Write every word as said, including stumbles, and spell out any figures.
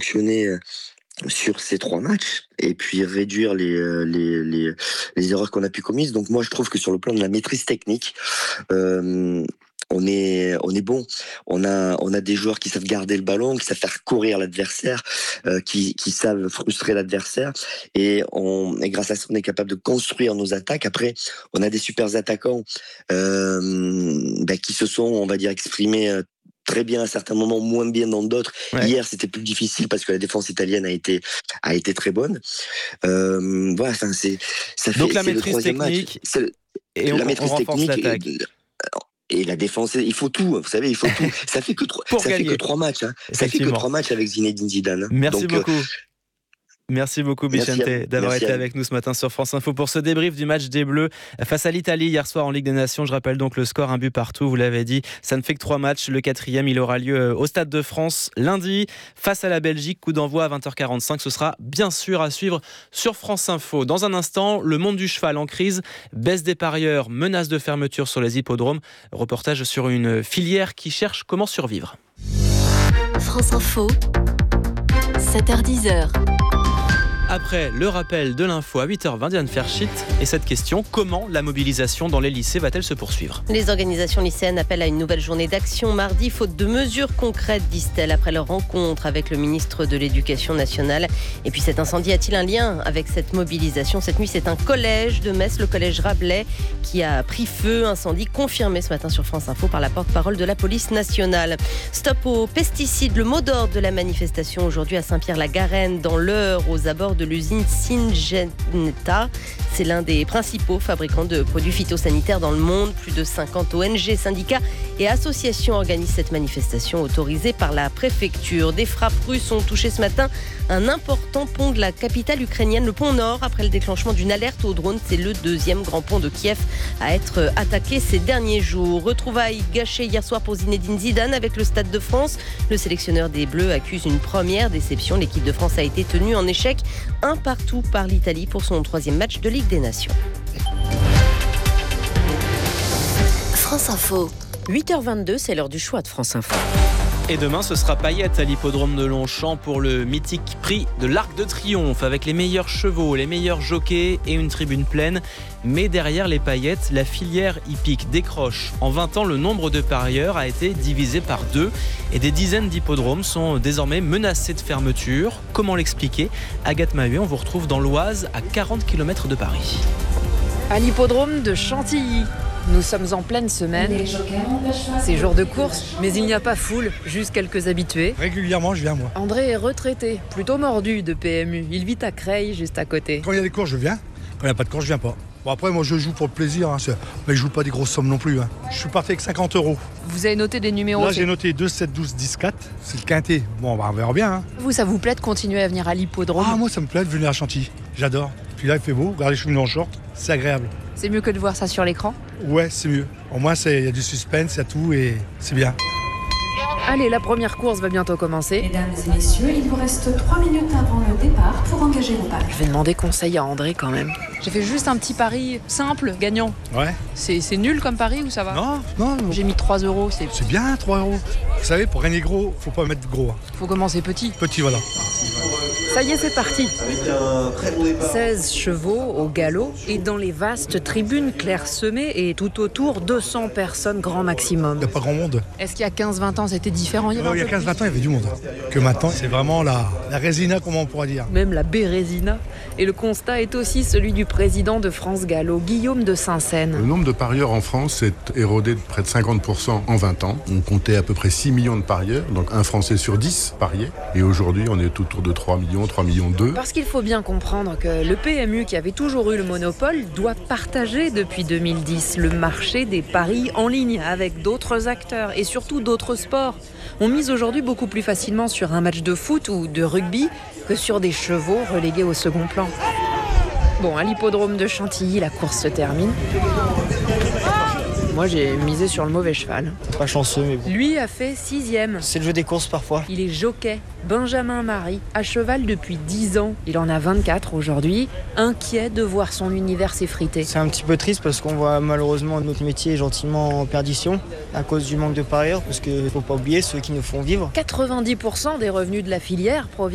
fonctionner sur ces trois matchs et puis réduire les, les, les, les erreurs qu'on a pu commises. Donc moi, je trouve que sur le plan de la maîtrise technique, euh, on est on est bon. On a on a des joueurs qui savent garder le ballon, qui savent faire courir l'adversaire, euh, qui qui savent frustrer l'adversaire, et on et grâce à ça on est capable de construire nos attaques. Après, on a des super attaquants euh, bah, qui se sont, on va dire, exprimés euh, très bien à certains moments, moins bien dans d'autres. Ouais. Hier, c'était plus difficile parce que la défense italienne a été a été très bonne. Euh, voilà, enfin c'est ça fait. Donc la c'est maîtrise le technique match. Le, et on, la maîtrise on renforce technique. l'attaque. Et la défense, il faut tout, vous savez, il faut tout. Ça fait que trois, ça fait que trois matchs, hein. Ça fait que trois matchs avec Zinedine Zidane. Merci Donc, beaucoup. Euh, Merci beaucoup Bichente d'avoir été avec nous ce matin sur France Info pour ce débrief du match des Bleus face à l'Italie hier soir en Ligue des Nations. Je rappelle donc le score, un but partout, vous l'avez dit, ça ne fait que trois matchs. Le quatrième, il aura lieu au Stade de France lundi face à la Belgique. Coup d'envoi à vingt heures quarante-cinq, ce sera bien sûr à suivre sur France Info. Dans un instant, le monde du cheval en crise, baisse des parieurs, menace de fermeture sur les hippodromes. Reportage sur une filière qui cherche comment survivre. France Info, sept heures dix. Après le rappel de l'info à huit heures vingt, Diane Ferchit, et cette question, comment la mobilisation dans les lycées va-t-elle se poursuivre ? Les organisations lycéennes appellent à une nouvelle journée d'action mardi, faute de mesures concrètes, disent-elles, après leur rencontre avec le ministre de l'Éducation nationale. Et puis cet incendie a-t-il un lien avec cette mobilisation ? Cette nuit, c'est un collège de Metz, le collège Rabelais, qui a pris feu. Incendie confirmé ce matin sur France Info par la porte-parole de la police nationale. Stop aux pesticides, le mot d'ordre de la manifestation aujourd'hui à Saint-Pierre-la-Garenne, dans l'Eure, aux abords de l'usine Syngenta. C'est l'un des principaux fabricants de produits phytosanitaires dans le monde. Plus de cinquante O N G, syndicats et associations organisent cette manifestation autorisée par la préfecture. Des frappes russes ont touché ce matin un important pont de la capitale ukrainienne, le pont Nord, après le déclenchement d'une alerte au drone. C'est le deuxième grand pont de Kiev à être attaqué ces derniers jours. Retrouvailles gâchées hier soir pour Zinedine Zidane avec le Stade de France. Le sélectionneur des Bleus accuse une première déception. L'équipe de France a été tenue en échec un partout par l'Italie pour son troisième match de Ligue des Nations. France Info. huit heures vingt-deux, c'est l'heure du choix de France Info. Et demain, ce sera Payette à l'hippodrome de Longchamp pour le mythique prix de l'Arc de Triomphe, avec les meilleurs chevaux, les meilleurs jockeys et une tribune pleine. Mais derrière les paillettes, la filière hippique décroche. En vingt ans, le nombre de parieurs a été divisé par deux et des dizaines d'hippodromes sont désormais menacés de fermeture. Comment l'expliquer ? Agathe Mahut, on vous retrouve dans l'Oise, à quarante kilomètres de Paris. À l'hippodrome de Chantilly. Nous sommes en pleine semaine, c'est jour de course, mais il n'y a pas foule, juste quelques habitués. Régulièrement, je viens moi. André est retraité, plutôt mordu de P M U. Il vit à Creil, juste à côté. Quand il y a des courses, je viens. Quand il n'y a pas de course, je viens pas. Bon, après, moi, je joue pour le plaisir, hein, mais je joue pas des grosses sommes non plus. Hein. Je suis parti avec cinquante euros. Vous avez noté des numéros? Là, j'ai noté deux, sept, douze, dix, quatre. C'est le quintet. Bon, bah, on verra bien. Hein. Vous, ça vous plaît de continuer à venir à l'hippodrome? Ah, moi, ça me plaît de venir à Chantilly. J'adore. Puis là, il fait beau. Regardez, je suis venu en short. C'est agréable. C'est mieux que de voir ça sur l'écran? Ouais, c'est mieux. Au moins, il y a du suspense, il y a tout et c'est bien. Allez, la première course va bientôt commencer. Mesdames et messieurs, il vous reste trois minutes avant le départ pour engager vos paris. Je vais demander conseil à André quand même. J'ai fait juste un petit pari simple, gagnant. Ouais. C'est, c'est nul comme pari ou ça va? Non, non. non. J'ai mis trois euros. C'est... c'est bien, trois euros. Vous savez, pour gagner gros, faut pas mettre gros. Hein. Faut commencer petit. Petit, voilà. Ça y est, c'est parti. seize chevaux au galop et dans les vastes tribunes clairsemées et tout autour deux cents personnes grand maximum. Il n'y a pas grand monde. Est-ce qu'il y a quinze vingt ans c'était différent? Il y, euh, il y a quinze vingt ans il y avait du monde. Que maintenant c'est vraiment la, la résina, comment on pourrait dire. Même la bérésina. Et le constat est aussi celui du président de France Gallo, Guillaume de Saint-Seine. Le nombre de parieurs en France s'est érodé de près de cinquante pour cent en vingt ans. On comptait à peu près six millions de parieurs, donc un Français sur dix pariait. Et aujourd'hui on est autour de trois millions, trois millions deux. Parce qu'il faut bien comprendre que le P M U, qui avait toujours eu le monopole, doit partager depuis deux mille dix le marché des paris en ligne avec d'autres acteurs et surtout d'autres sports. On mise aujourd'hui beaucoup plus facilement sur un match de foot ou de rugby que sur des chevaux relégués au second plan. Bon, à l'hippodrome de Chantilly, la course se termine. Moi, j'ai misé sur le mauvais cheval. Pas chanceux, mais bon. Lui a fait sixième. C'est le jeu des courses parfois. Il est jockey, Benjamin Marie, à cheval depuis dix ans. Il en a vingt-quatre aujourd'hui, inquiet de voir son univers s'effriter. C'est un petit peu triste parce qu'on voit malheureusement notre métier gentiment en perdition à cause du manque de parieurs, parce qu'il ne faut pas oublier ceux qui nous font vivre. quatre-vingt-dix pour cent des revenus de la filière proviennent